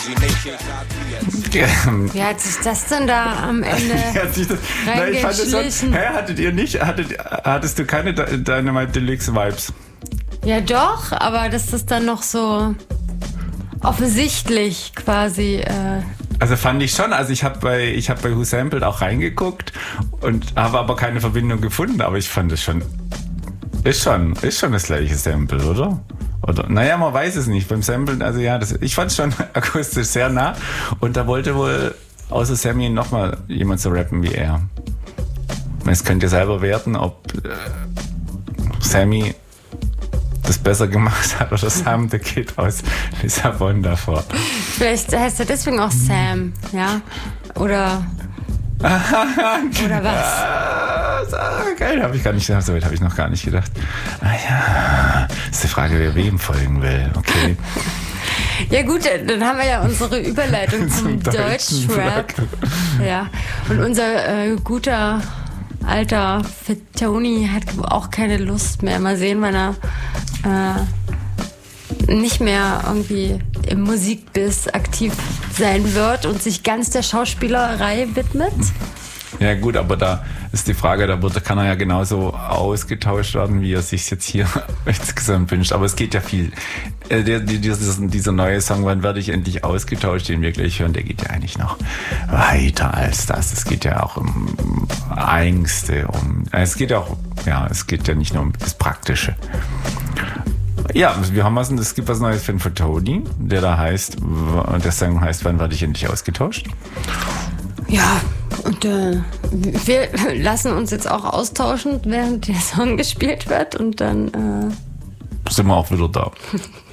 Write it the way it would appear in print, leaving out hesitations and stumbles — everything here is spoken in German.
Wie hat sich das denn da am Ende reingeschlichen? Hattest du keine Dynamite Deluxe Vibes? Ja doch, aber das ist dann noch so offensichtlich quasi. Also fand ich schon, also ich hab bei Who Sampled auch reingeguckt und habe aber keine Verbindung gefunden, aber ich fand es schon, ist schon das gleiche Sample, oder? Oder, naja, man weiß es nicht. Beim Samplen, also ja, ich fand es schon akustisch sehr nah. Und da wollte wohl außer Sammy nochmal jemand so rappen wie er. Es könnt ihr selber werten, ob Sammy das besser gemacht hat oder Sam the Kid aus Lissabon davor. Vielleicht heißt er deswegen auch Sam, ja? Oder was? Geil, habe ich gar nicht gedacht. So weit habe ich noch gar nicht gedacht. Ah ja, ist die Frage, wer wem folgen will. Okay. Ja gut, dann haben wir ja unsere Überleitung zum Deutschrap. Ja. Und unser guter alter Tony hat auch keine Lust mehr. Mal sehen, wann er nicht mehr irgendwie im Musikbiss aktiv sein wird und sich ganz der Schauspielerei widmet. Ja gut, aber da ist die Frage, kann er ja genauso ausgetauscht werden, wie er sich jetzt hier insgesamt wünscht. Aber es geht ja viel. Dieser neue Song, wann werde ich endlich ausgetauscht, den wir gleich hören, der geht ja eigentlich noch weiter als das. Es geht ja auch um Ängste, es geht ja nicht nur um das Praktische. Ja, es gibt was Neues für Tony, der Song heißt, wann werde ich endlich ausgetauscht? Ja, und wir lassen uns jetzt auch austauschen, während der Song gespielt wird und dann sind wir auch wieder da.